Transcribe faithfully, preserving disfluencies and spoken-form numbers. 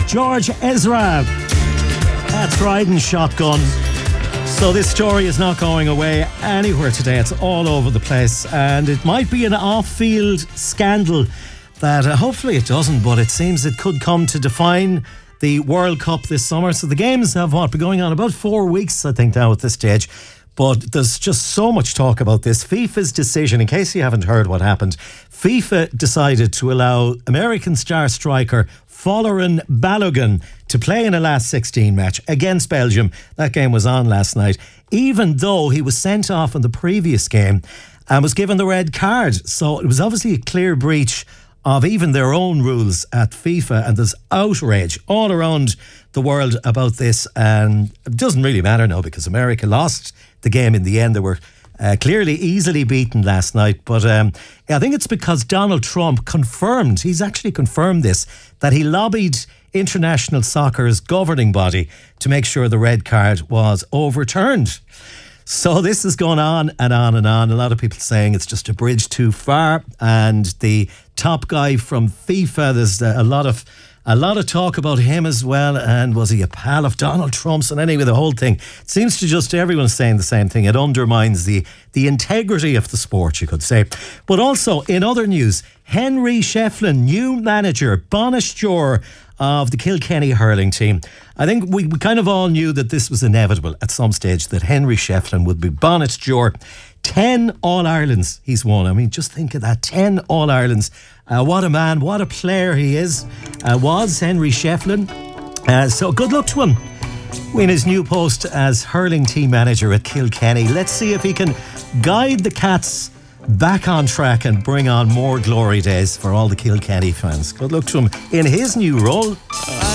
George Ezra. That's riding shotgun. So this story is not going away anywhere today. It's all over the place, and it might be an off-field scandal that uh, hopefully it doesn't, but it seems it could come to define the World Cup this summer. So the games have what been going on about four weeks, I think, now at this stage. But there's just so much talk about this. FIFA's decision, in case you haven't heard what happened, FIFA decided to allow American star striker Folarin Balogun to play in a last sixteen match against Belgium. That game was on last night, even though he was sent off in the previous game and was given the red card. So it was obviously a clear breach of even their own rules at FIFA, and there's outrage all around the world about this, and it doesn't really matter now because America lost the game in the end. They were uh, clearly easily beaten last night, but um, I think it's because Donald Trump confirmed, he's actually confirmed this, that he lobbied international soccer's governing body to make sure the red card was overturned. So this has gone on and on and on. A lot of people saying it's just a bridge too far, and the top guy from FIFA, there's a lot of a lot of talk about him as well, and was he a pal of Donald Trump's? And anyway, the whole thing seems to just, everyone's saying the same thing. It undermines the the integrity of the sport, you could say. But also, in other news, Henry Shefflin, new manager, Bonnister of the Kilkenny hurling team. I think we, we kind of all knew that this was inevitable at some stage, that Henry Shefflin would be Bonnister. ten All-Irelands he's won. I mean, just think of that, ten All-Irelands. Uh, what a man, what a player he is, uh, was Henry Shefflin. Uh, so good luck to him in his new post as hurling team manager at Kilkenny. Let's see if he can guide the Cats back on track and bring on more glory days for all the Kilkenny fans. Good luck to him in his new role.